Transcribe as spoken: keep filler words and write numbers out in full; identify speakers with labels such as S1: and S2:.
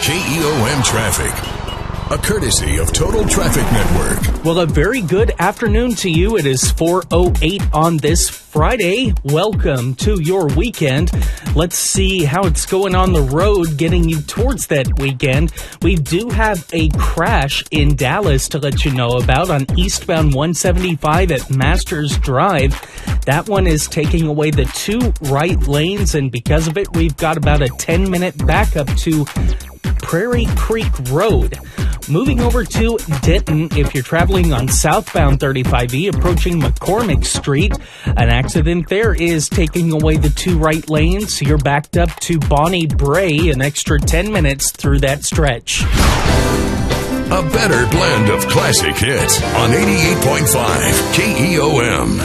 S1: K E O M traffic. A courtesy of Total Traffic Network.
S2: Well, a very good afternoon to you. It is four oh eight on this Friday. Welcome to your weekend. Let's see how it's going on the road, getting you towards that weekend. We do have a crash in Dallas to let you know about on eastbound one seventy-five at Masters Drive. That one is taking away the two right lanes, and because of it, we've got about a ten-minute backup to Prairie Creek Road. Moving over to Denton, if you're traveling on southbound thirty-five E, approaching McCormick Street, an accident there is taking away the two right lanes. You're backed up to Bonnie Bray, an extra ten minutes through that stretch.
S1: A better blend of classic hits on eighty-eight point five K E O M.